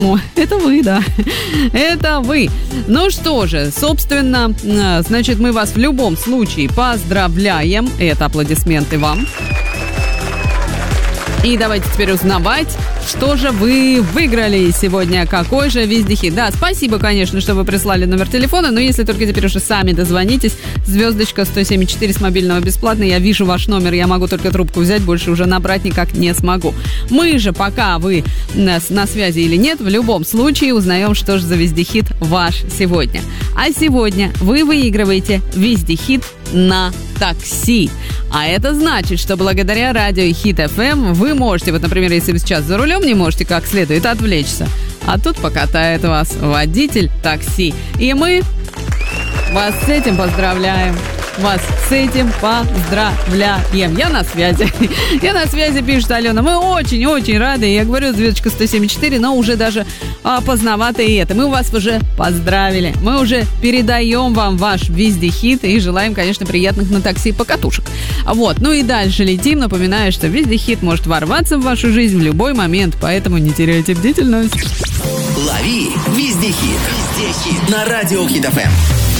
Это вы, да. Это вы. Ну что же, собственно, значит, мы вас в любом случае поздравляем. Это аплодисменты вам. И давайте теперь узнавать, что же вы выиграли сегодня, какой же вездехит. Да, спасибо, конечно, что вы прислали номер телефона, но если только теперь уже сами дозвонитесь, звездочка 107.4 с мобильного бесплатно, я вижу ваш номер, я могу только трубку взять, больше уже набрать никак не смогу. Мы же, пока вы на связи или нет, в любом случае узнаем, что же за вездехит ваш сегодня. А сегодня вы выигрываете вездехит на такси. А это значит, что благодаря радио Хит FM вы можете, вот, например, если вы сейчас за рулем не можете как следует отвлечься, а тут покатает вас водитель такси. И мы вас с этим поздравляем. Вас с этим поздравляем. Я на связи. Я на связи, пишет Алена. Мы очень-очень рады. Я говорю, звездочка 107.4, но уже даже поздновато и это. Мы вас уже поздравили. Мы уже передаем вам ваш вездехит и желаем, конечно, приятных на такси покатушек. Вот. Ну и дальше летим. Напоминаю, что вездехит может ворваться в вашу жизнь в любой момент, поэтому не теряйте бдительность. Лови вездехит. На радио Хит FM.